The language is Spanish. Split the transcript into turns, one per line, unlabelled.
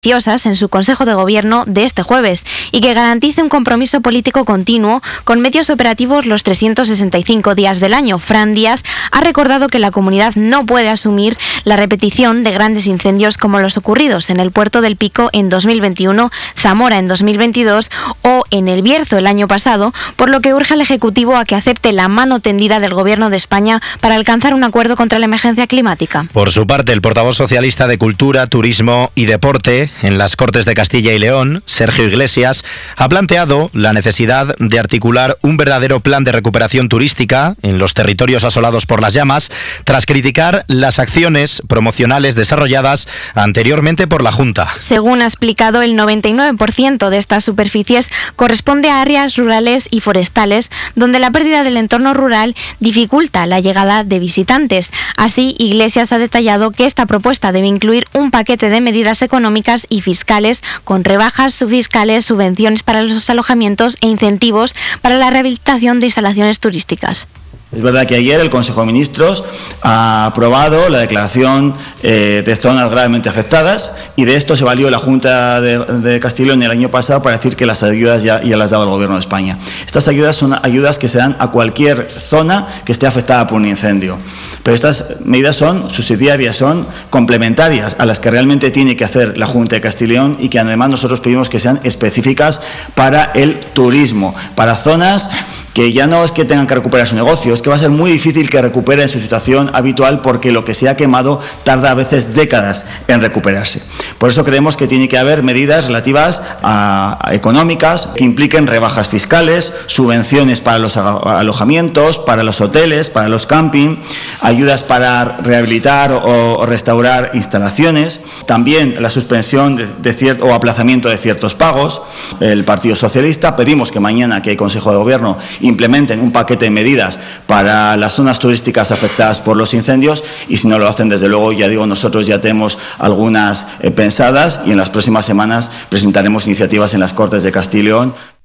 en su Consejo de Gobierno de este jueves y que garantice un compromiso político continuo con medios operativos los 365 días del año. Fran Díaz ha recordado que la comunidad no puede asumir la repetición de grandes incendios como los ocurridos en el Puerto del Pico en 2021, Zamora en 2022 o en El Bierzo el año pasado, por lo que urge al Ejecutivo a que acepte la mano tendida del Gobierno de España para alcanzar un acuerdo contra la emergencia climática.
Por su parte, el portavoz socialista de Cultura, Turismo y Deporte en las Cortes de Castilla y León, Sergio Iglesias, ha planteado la necesidad de articular un verdadero plan de recuperación turística en los territorios asolados por las llamas, tras criticar las acciones promocionales desarrolladas anteriormente por la Junta.
Según ha explicado, el 99% de estas superficies corresponde a áreas rurales y forestales, donde la pérdida del entorno rural dificulta la llegada de visitantes. Así, Iglesias ha detallado que esta propuesta debe incluir un paquete de medidas económicas y fiscales, con rebajas fiscales, subvenciones para los alojamientos e incentivos para la rehabilitación de instalaciones turísticas.
Es verdad que ayer el Consejo de Ministros ha aprobado la declaración de zonas gravemente afectadas y de esto se valió la Junta de Castilla y León el año pasado para decir que las ayudas ya las daba el Gobierno de España. Estas ayudas son ayudas que se dan a cualquier zona que esté afectada por un incendio. Pero estas medidas son subsidiarias, son complementarias a las que realmente tiene que hacer la Junta de Castilla y León y que además nosotros pedimos que sean específicas para el turismo, para zonas que ya no es que tengan que recuperar su negocio, es que va a ser muy difícil que recuperen su situación habitual porque lo que se ha quemado tarda a veces décadas en recuperarse. Por eso creemos que tiene que haber medidas relativas a económicas que impliquen rebajas fiscales, subvenciones para los alojamientos, para los hoteles, para los camping, ayudas para rehabilitar o restaurar instalaciones, también la suspensión o aplazamiento de ciertos pagos. El Partido Socialista pedimos que mañana, que hay Consejo de Gobierno, implementen un paquete de medidas para las zonas turísticas afectadas por los incendios y si no lo hacen, desde luego, ya digo, nosotros ya tenemos algunas pensadas y en las próximas semanas presentaremos iniciativas en las Cortes de Castilla y León.